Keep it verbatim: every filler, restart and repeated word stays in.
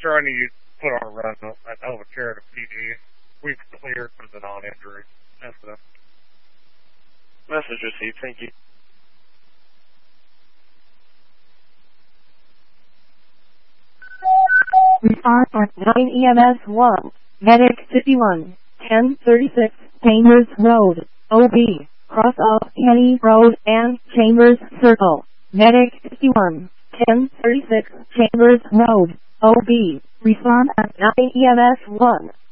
trying to put our run at Overcare to P D. We've cleared for the non-injury. That's the message received. Thank you. Respond on nine E M S one, Medic fifty-one, ten thirty-six, Chambers Road, O B, cross off Kenny Road and Chambers Circle. Medic fifty-one, ten thirty-six, Chambers Road, O B. Respond at nine E M S one.